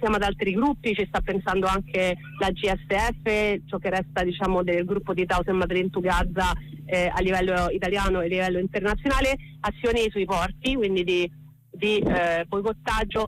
Siamo ad altri gruppi, ci sta pensando anche la GSF, ciò che resta diciamo del gruppo di Thousand Madrid to Gaza a livello italiano e a livello internazionale, azioni sui porti, quindi di boicottaggio